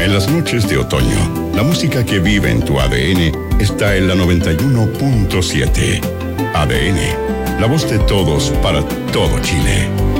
En las noches de otoño, la música que vive en tu ADN está en la 91.7. ADN, la voz de todos para todo Chile.